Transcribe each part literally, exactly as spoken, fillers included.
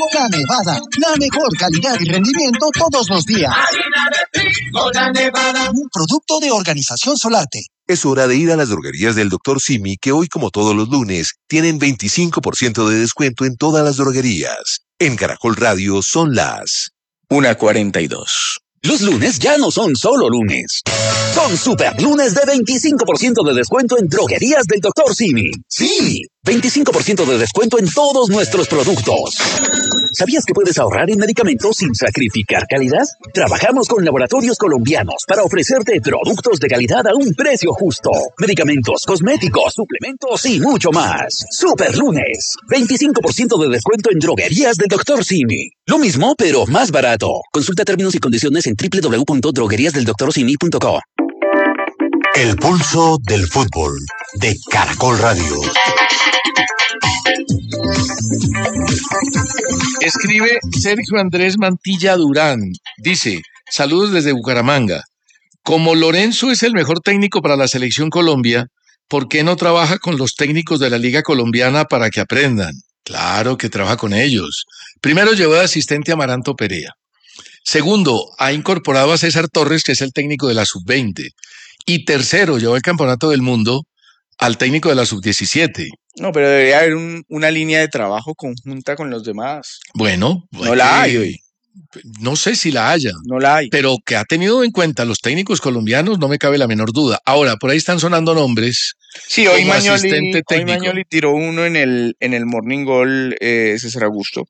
La Nevada, la mejor calidad y rendimiento todos los días. Harina de trigo, La Nevada. Un producto de Organización Solarte. Es hora de ir a las droguerías del doctor Simi, que hoy, como todos los lunes, tienen veinticinco por ciento de descuento en todas las droguerías. En Caracol Radio son las una cuarenta y dos. Los lunes ya no son solo lunes. Son super lunes de veinticinco por ciento de descuento en droguerías del doctor Simi. Sí, veinticinco por ciento de descuento en todos nuestros productos. ¿Sabías que puedes ahorrar en medicamentos sin sacrificar calidad? Trabajamos con laboratorios colombianos para ofrecerte productos de calidad a un precio justo. Medicamentos, cosméticos, suplementos y mucho más. Super lunes. veinticinco por ciento de descuento en droguerías del doctor Simi. Lo mismo, pero más barato. Consulta términos y condiciones en doble u doble u doble u punto droguerías del doctor simi punto co. El pulso del fútbol de Caracol Radio. Escribe Sergio Andrés Mantilla Durán. Dice, saludos desde Bucaramanga. Como Lorenzo es el mejor técnico para la selección Colombia, ¿por qué no trabaja con los técnicos de la Liga Colombiana para que aprendan? Claro que trabaja con ellos. Primero llevó de asistente a Amaranto Perea. Segundo, ha incorporado a César Torres, que es el técnico de la sub veinte. Y tercero, llevó el campeonato del mundo al técnico de la sub diecisiete. No, pero debería haber un, una línea de trabajo conjunta con los demás. Bueno, no la hay hoy. No sé si la haya. No la hay. Pero que ha tenido en cuenta los técnicos colombianos, no me cabe la menor duda. Ahora, por ahí están sonando nombres. Sí, hoy Mañoli, hoy Mañoli tiró uno en el, en el Morning Goal, eh, César Augusto.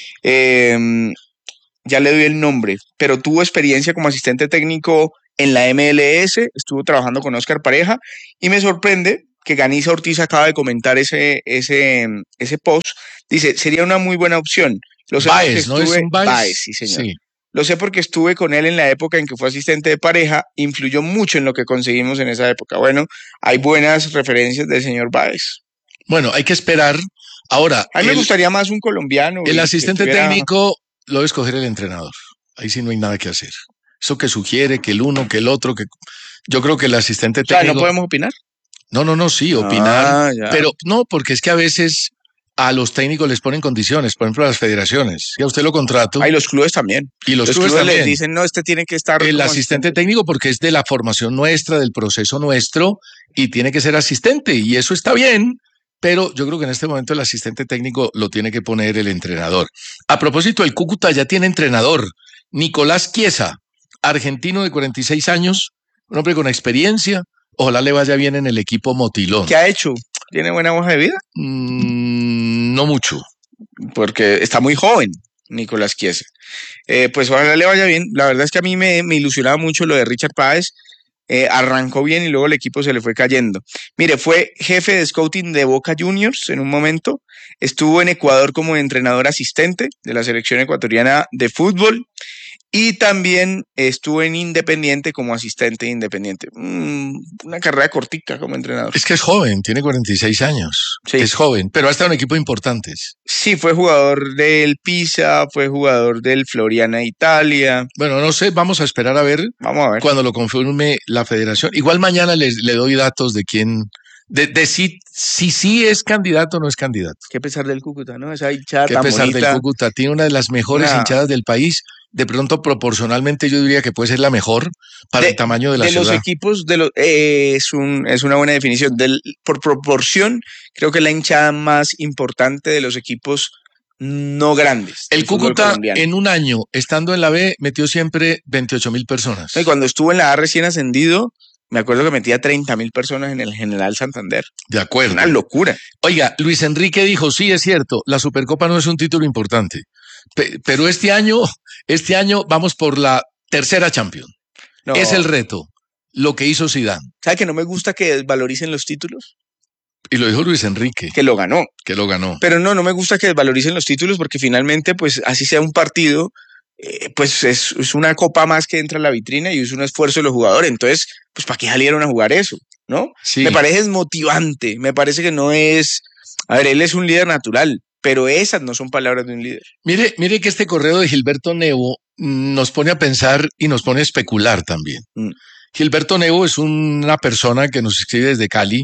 Eh, ya le doy el nombre, pero tuvo experiencia como asistente técnico en la M L S, estuvo trabajando con Oscar Pareja, y me sorprende que Ganisa Ortiz acaba de comentar ese, ese, ese post. Dice, sería una muy buena opción. Lo sé Baez, ¿no estuve, es un Baez? Baez, sí, señor. Sí. Lo sé porque estuve con él en la época en que fue asistente de Pareja, influyó mucho en lo que conseguimos en esa época. Bueno, hay buenas referencias del señor Baez. Bueno, hay que esperar. Ahora, a mí el, me gustaría más un colombiano. El asistente tuviera... técnico lo debe escoger el entrenador. Ahí sí no hay nada que hacer. Eso que sugiere, que el uno, que el otro, que yo creo que el asistente técnico... O sea, ¿no podemos opinar? No, no, no, sí, opinar. Ah, pero no, porque es que a veces a los técnicos les ponen condiciones, por ejemplo, a las federaciones. Si a usted lo contrato. Ah, y los clubes también. Y los, los clubes, clubes también. les dicen, no, este tiene que estar. El asistente, asistente técnico, porque es de la formación nuestra, del proceso nuestro, y tiene que ser asistente, y eso está bien. Pero yo creo que en este momento el asistente técnico lo tiene que poner el entrenador. A propósito, el Cúcuta ya tiene entrenador. Nicolás Chiesa, argentino de cuarenta y seis años, un hombre con experiencia. Ojalá le vaya bien en el equipo Motilón. ¿Qué ha hecho? ¿Tiene buena hoja de vida? Mm, no mucho. Porque está muy joven, Nicolás Chiesa. Eh, pues ojalá le vaya bien. La verdad es que a mí me, me ilusionaba mucho lo de Richard Páez. Eh, arrancó bien y luego el equipo se le fue cayendo. Mire, fue jefe de scouting de Boca Juniors en un momento, estuvo en Ecuador como entrenador asistente de la selección ecuatoriana de fútbol y también estuvo en Independiente como asistente de Independiente. Mm, una carrera cortica como entrenador. Es que es joven, tiene cuarenta y seis años. Sí. Es joven, pero ha estado en equipos importantes. Sí, fue jugador del Pisa, fue jugador del Floriana Italia. Bueno, no sé, vamos a esperar a ver, vamos a ver. cuando lo confirme la federación. Igual mañana les, le doy datos de quién, de, de si, si sí es candidato o no es candidato. Qué pesar del Cúcuta, ¿no? Esa hinchada Qué tan pesar bonita. del Cúcuta, tiene una de las mejores una... hinchadas del país. De pronto, proporcionalmente, yo diría que puede ser la mejor para de, el tamaño de la de ciudad. De los equipos, de los, eh, es, un, es una buena definición. Del, por proporción, creo que es la hinchada más importante de los equipos no grandes. El Cúcuta, en un año, estando en la B, metió siempre veintiocho mil personas. Y cuando estuvo en la A recién ascendido, me acuerdo que metía treinta mil personas en el General Santander. De acuerdo. Una locura. Oiga, Luis Enrique dijo, sí, es cierto, la Supercopa no es un título importante, pe- pero este año, este año vamos por la tercera Champions. No. Es el reto, lo que hizo Zidane. ¿Sabe que no me gusta que desvaloricen los títulos? Y lo dijo Luis Enrique. Que lo ganó. Que lo ganó. Pero no, no me gusta que desvaloricen los títulos porque finalmente, pues, así sea un partido, eh, pues es, es una copa más que entra a la vitrina y es un esfuerzo de los jugadores. Entonces, pues, ¿para qué salieron a jugar eso? ¿No? Sí. Me parece desmotivante. Me parece que no es... A ver, él es un líder natural, pero esas no son palabras de un líder. Mire, mire que este correo de Gilberto Nevo nos pone a pensar y nos pone a especular también. Mm. Gilberto Nevo es una persona que nos escribe desde Cali,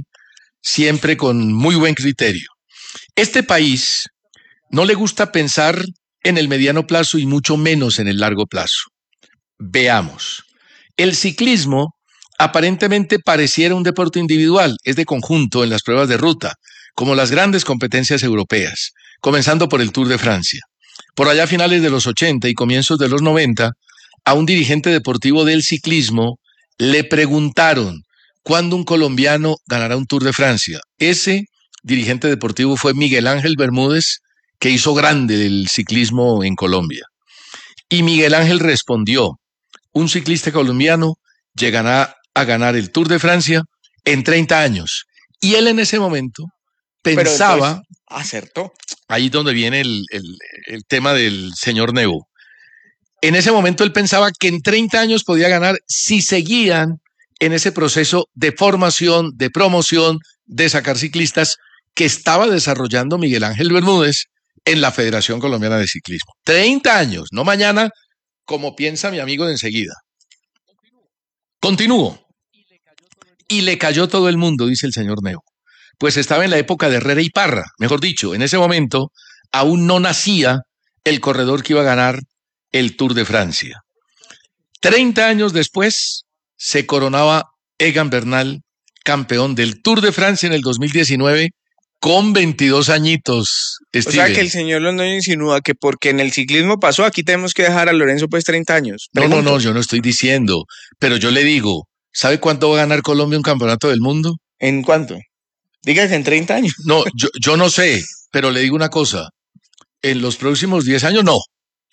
siempre con muy buen criterio. Este país no le gusta pensar en el mediano plazo y mucho menos en el largo plazo. Veamos. El ciclismo aparentemente pareciera un deporte individual, es de conjunto en las pruebas de ruta, como las grandes competencias europeas, comenzando por el Tour de Francia. Por allá a finales de los ochenta y comienzos de los noventa, a un dirigente deportivo del ciclismo le preguntaron cuándo un colombiano ganará un Tour de Francia. Ese dirigente deportivo fue Miguel Ángel Bermúdez, que hizo grande el ciclismo en Colombia. Y Miguel Ángel respondió, un ciclista colombiano llegará a ganar el Tour de Francia en treinta años. Y él en ese momento pensaba... Entonces, acertó. Ahí donde viene el, el, el tema del señor Nebo. En ese momento él pensaba que en treinta años podía ganar si seguían en ese proceso de formación, de promoción, de sacar ciclistas que estaba desarrollando Miguel Ángel Bermúdez en la Federación Colombiana de Ciclismo. treinta años, no mañana, como piensa mi amigo de enseguida. Continúo. Y le cayó todo el mundo, dice el señor Nebo. Pues estaba en la época de Herrera y Parra, mejor dicho, en ese momento aún no nacía el corredor que iba a ganar el Tour de Francia. Treinta años después se coronaba Egan Bernal, campeón del Tour de Francia en el dos mil diecinueve, con veintidós añitos. Steven. O sea que el señor Londoño insinúa que porque en el ciclismo pasó, aquí tenemos que dejar a Lorenzo pues treinta años. No, no, no, yo no estoy diciendo, pero yo le digo, ¿sabe cuánto va a ganar Colombia un campeonato del mundo? ¿En cuánto? Diga que en treinta años. No, yo, yo no sé, pero le digo una cosa, en los próximos diez años no.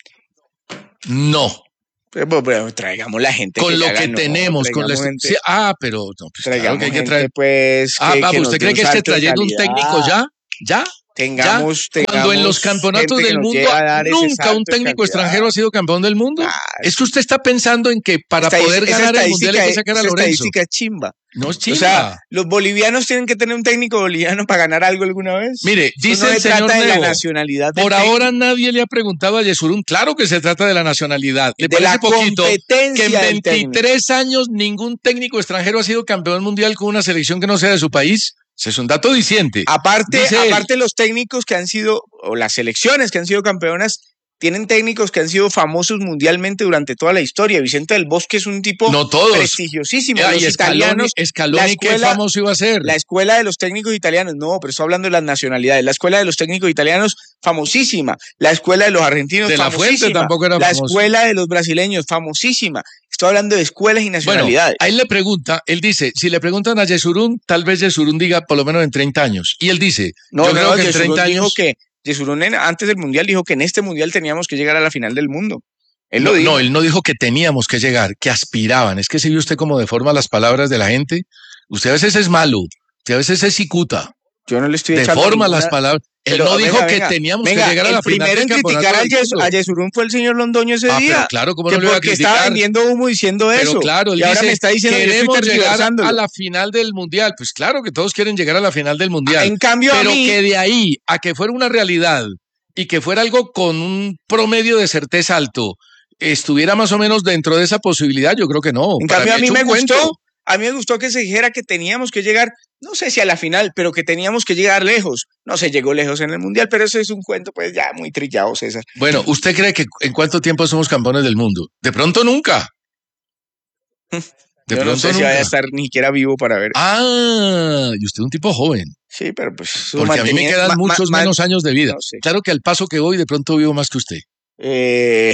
No. Pero, pero traigamos la gente con que lo ya que ganó, tenemos, con la gente, sí, ah, pero no, pues claro que hay que traer. Pues, ah, que, papi, que ¿usted cree que esté trayendo un técnico ya? ¿Ya? Tengamos, ¿Ya? tengamos Cuando en los campeonatos del mundo nunca un técnico extranjero ha sido campeón del mundo. Ah, es que usted está pensando en que para esta, poder ganar el mundial hay que sacar a Lorenzo. Estadística chimba. No es chimba. O sea, los bolivianos tienen que tener un técnico boliviano para ganar algo alguna vez. Mire, dice no el señor trata Nebo, de la nacionalidad por ahora nadie le ha preguntado a Yesurún. Claro que se trata de la nacionalidad. ¿Le de parece la poquito que en veintitrés técnico. años ningún técnico extranjero ha sido campeón mundial con una selección que no sea de su país? Ese es un dato diciente. Aparte, aparte los técnicos que han sido, o las selecciones que han sido campeonas, tienen técnicos que han sido famosos mundialmente durante toda la historia. Vicente del Bosque es un tipo no todos. prestigiosísimo. Ay, los Scaloni, italianos. Scaloni, ¿qué famoso iba a ser? La escuela de los técnicos italianos, no, pero estoy hablando de las nacionalidades. La escuela de los técnicos italianos, famosísima. La escuela de los argentinos, de la famosísima. Fuente tampoco era la famoso. escuela de los brasileños, famosísima. Estoy hablando de escuelas y nacionalidades. Bueno, a él le pregunta, él dice, si le preguntan a Yesurún, tal vez Yesurún diga por lo menos en treinta años. Y él dice, no, yo no, creo no, que en treinta dijo años... que Yesurún antes del mundial dijo que en este mundial teníamos que llegar a la final del mundo. Él no, lo dijo. no, él no dijo que teníamos que llegar, que aspiraban. Es que si ve usted cómo deforma las palabras de la gente, usted a veces es malo, usted a veces es cicuta. Yo no le estoy echando deforma ninguna... las palabras. Él pero, no dijo venga, que venga, teníamos venga, que llegar a la final del campeonato. El primero en criticar a Yesurún fue el señor Londoño ese ah, día. Pero claro, ¿cómo que no le iba a porque criticar? estaba vendiendo humo diciendo pero eso. Claro, él y ahora dice, me está diciendo queremos que llegar a la final del mundial. Pues claro que todos quieren llegar a la final del mundial. En cambio, pero a mí... que de ahí a que fuera una realidad y que fuera algo con un promedio de certeza alto, estuviera más o menos dentro de esa posibilidad, yo creo que no. En cambio, a mí me gustó. A mí me gustó que se dijera que teníamos que llegar, no sé si a la final, pero que teníamos que llegar lejos. No se llegó lejos en el Mundial, pero eso es un cuento pues ya muy trillado, César. Bueno, ¿usted cree que en cuánto tiempo somos campeones del mundo? De pronto nunca. De Yo pronto no sé nunca. Si vaya a estar ni siquiera vivo para ver. Ah, y usted es un tipo joven. Sí, pero pues... Porque a mí me quedan muchos menos años de vida. No sé. Claro que al paso que voy, de pronto vivo más que usted. Eh...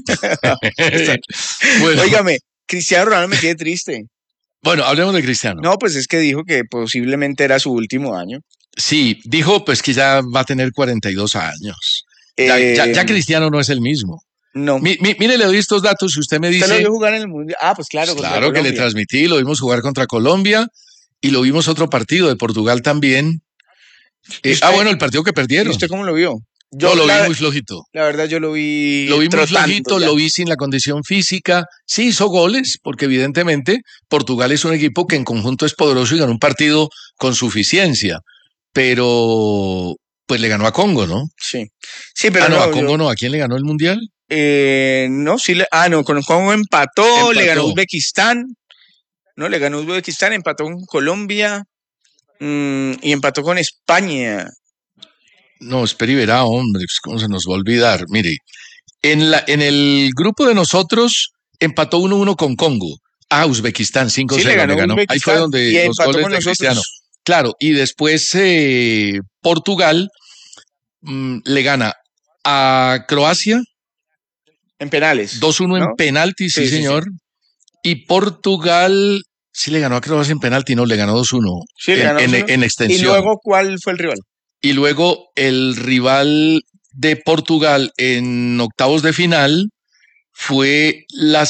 bueno. Óigame, Cristiano Ronaldo me quedé triste. Bueno, hablemos de Cristiano. No, pues es que dijo que posiblemente era su último año. Sí, dijo pues que ya va a tener cuarenta y dos años. Eh, ya, ya, ya Cristiano no es el mismo. No. Mi, mi, mire, le doy estos datos y usted me dice... ¿Usted lo vio jugar en el Mundial? Ah, pues claro. Claro que le transmití, lo vimos jugar contra Colombia y lo vimos otro partido de Portugal también. Eh, usted, ah, bueno, el partido que perdieron. ¿Y usted cómo lo vio? Yo, yo lo la, vi muy flojito. La verdad, yo lo vi. Lo vi muy flojito, ya. Lo vi sin la condición física. Sí hizo goles, porque evidentemente Portugal es un equipo que en conjunto es poderoso y ganó un partido con suficiencia. Pero, pues le ganó a Congo, ¿no? Sí. Sí, pero. Ah, no, no a Congo yo... no. ¿A quién le ganó el mundial? Eh, no, sí. Le... Ah, no, con Congo empató, empató, le ganó Uzbekistán. No, le ganó Uzbekistán, empató con Colombia mmm, y empató con España. No, espera y verá, hombre, pues, ¿cómo se nos va a olvidar? Mire, en, la, en el grupo de nosotros empató uno uno con Congo. Ah, Uzbekistán, cinco cero Sí, le ganó le ganó. Uzbekistán Ahí fue donde y los empató goles con de nosotros. Cristiano. Claro, y después eh, Portugal mmm, le gana a Croacia. En penales. dos uno ¿no? en penalti, sí, Sí, sí, señor. sí. Y Portugal sí le ganó a Croacia en penalti, no, le ganó dos uno Sí, le en, ganó en, dos uno. en extensión. ¿Y luego cuál fue el rival? Y luego el rival de Portugal en octavos de final fue la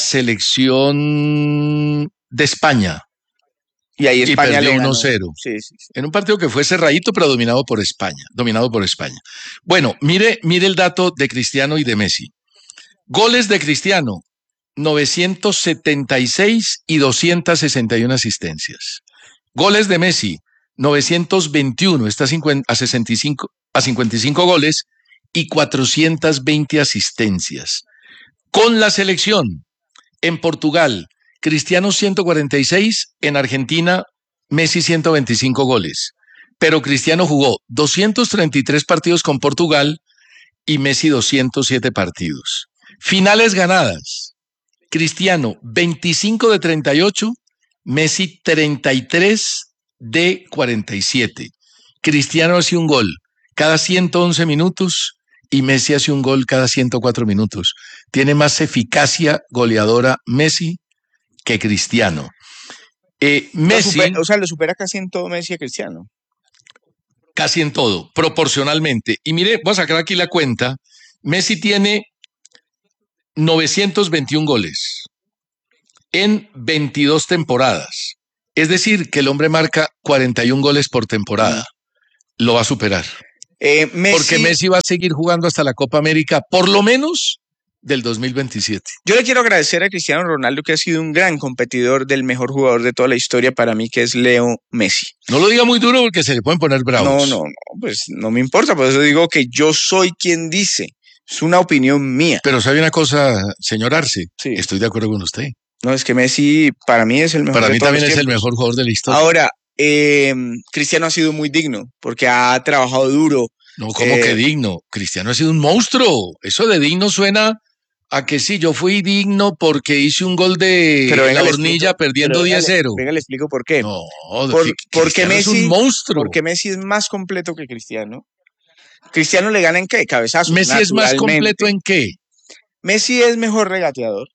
selección de España. Y ahí España y perdió le ganó. uno cero. Sí, sí, sí. En un partido que fue cerradito, pero dominado por España. Dominado por España. Bueno, mire, mire el dato de Cristiano y de Messi. Goles de Cristiano, novecientos setenta y seis y doscientas sesenta y una asistencias. Goles de Messi, novecientos veintiuno, está a, cincuenta, a, sesenta y cinco, a cincuenta y cinco goles y cuatrocientas veinte asistencias. Con la selección, en Portugal, Cristiano ciento cuarenta y seis, en Argentina, Messi ciento veinticinco goles. Pero Cristiano jugó doscientos treinta y tres partidos con Portugal y Messi doscientos siete partidos. Finales ganadas, Cristiano veinticinco de treinta y ocho, Messi treinta y tres de cuarenta y siete. Cristiano hace un gol cada ciento once minutos y Messi hace un gol cada ciento cuatro minutos. Tiene más eficacia goleadora Messi que Cristiano. Eh, Messi, supera, o sea, lo supera casi en todo Messi a Cristiano. Casi en todo, proporcionalmente. Y mire, voy a sacar aquí la cuenta. Messi tiene novecientos veintiún goles en veintidós temporadas. Es decir, que el hombre marca cuarenta y un goles por temporada. Lo va a superar. Eh, Messi, Porque Messi va a seguir jugando hasta la Copa América, por lo menos del dos mil veintisiete. Yo le quiero agradecer a Cristiano Ronaldo, que ha sido un gran competidor del mejor jugador de toda la historia para mí, que es Leo Messi. No lo diga muy duro porque se le pueden poner bravos. No, no, no, pues no me importa, por eso digo que yo soy quien dice. Es una opinión mía. Pero sabe una cosa, señor Arce, sí. Estoy de acuerdo con usted. No, es que Messi para mí es el mejor. Para de mí todos también los es tiempos. el mejor jugador de la historia. Ahora, eh, Cristiano ha sido muy digno porque ha trabajado duro. No, ¿cómo eh, que digno? Cristiano ha sido un monstruo. Eso de digno suena a que sí, yo fui digno porque hice un gol de pero venga, la hornilla explico, perdiendo diez cero. Venga, le explico por qué. No, por, porque Messi es un monstruo. Porque Messi es más completo que Cristiano. Cristiano le gana en qué? Cabezazos. ¿Messi es más completo en qué? Messi es mejor regateador.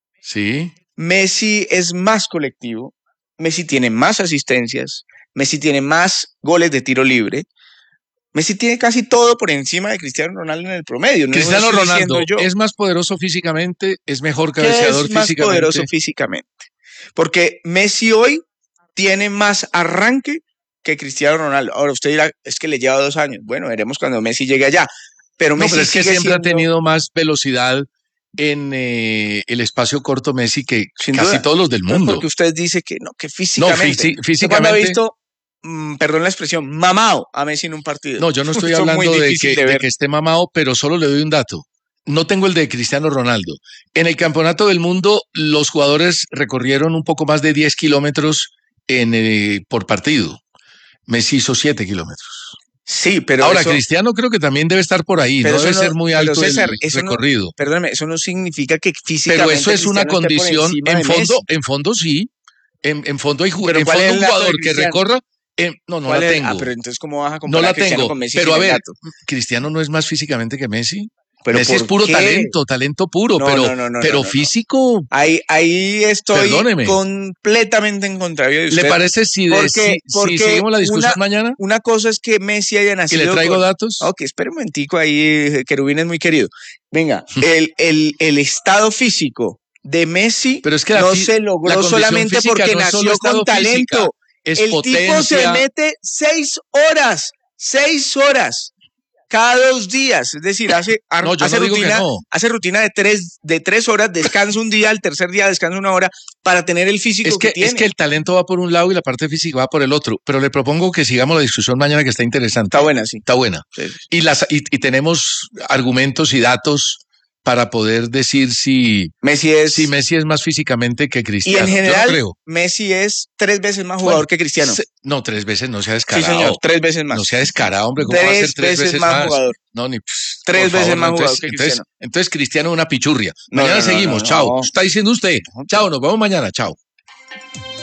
Sí. Messi es más colectivo. Messi tiene más asistencias. Messi tiene más goles de tiro libre. Messi tiene casi todo por encima de Cristiano Ronaldo en el promedio. No Cristiano Ronaldo yo. es más poderoso físicamente, es mejor cabeceador es más físicamente. poderoso físicamente. Porque Messi hoy tiene más arranque que Cristiano Ronaldo. Ahora usted dirá, es que le lleva dos años. Bueno, veremos cuando Messi llegue allá. Pero, Messi no, pero es que siempre siendo... ha tenido más velocidad en eh, el espacio corto Messi que Sin casi duda. todos los del mundo. Porque usted dice que no, que físicamente. No, fí físicamente. ¿Cuándo ha visto, mmm, perdón la expresión, mamado a Messi en un partido? No, yo no estoy hablando de que, de, de que esté mamado, pero solo le doy un dato. No tengo el de Cristiano Ronaldo. En el Campeonato del Mundo, los jugadores recorrieron un poco más de diez kilómetros en, eh, por partido. Messi hizo siete kilómetros. Sí, pero ahora eso, Cristiano creo que también debe estar por ahí, no debe no, ser muy alto César, el recorrido. No, perdóneme, eso no significa que físicamente. Pero eso es una condición, en fondo, en fondo sí, en, en fondo hay pero en fondo un jugador que recorra. En, no, no la tengo. Ah, pero entonces cómo vas a comparar no la a Cristiano tengo. con Messi? Pero a ver, gato? Cristiano no es más físicamente que Messi. Pero Messi es puro qué? talento, talento puro, no, pero, no, no, no, pero no, no, físico. Ahí, ahí estoy Perdóneme. completamente en contrario de usted. ¿Le parece si, de, porque, si, porque si seguimos la discusión una, mañana? Una cosa es que Messi haya nacido. ¿Y le traigo con... datos? Ok, espera un momentico ahí, Querubín es muy querido. Venga, el, el, el estado físico de Messi pero es que no se logró solamente porque no nació con talento. Física, es el potencia. tipo se mete seis horas, seis horas cada dos días, es decir, hace, no, hace, no rutina, no. hace rutina de tres, de tres horas, descansa un día, el tercer día descansa una hora para tener el físico es que, que tiene. Es que el talento va por un lado y la parte física va por el otro, pero le propongo que sigamos la discusión mañana que está interesante. Está buena, sí. Está buena. Sí. Y, las, y, y tenemos argumentos y datos para poder decir si Messi es... si Messi es más físicamente que Y Cristiano. en Yo no general, creo. Messi es tres veces más jugador Bueno, que Cristiano. se- no, tres veces no sea Sí, descarado. señor, tres veces más. No sea descarado, hombre. ¿Cómo va a Tres ser tres veces veces, más más? jugador. No, ni pss, Tres por veces favor, más no. jugador Entonces, que entonces, Cristiano. entonces Cristiano una pichurria. No, Mañana no, no, seguimos. no, Chao. no. Está diciendo usted. Chao, nos vemos mañana. Chao.